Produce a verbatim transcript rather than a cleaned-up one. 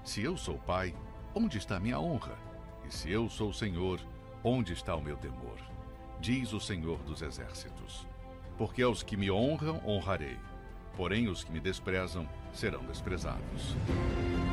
Se eu sou pai, onde está minha honra? E se eu sou Senhor, onde está o meu temor? Diz o Senhor dos Exércitos. Porque aos que me honram, honrarei. Porém, os que me desprezam serão desprezados.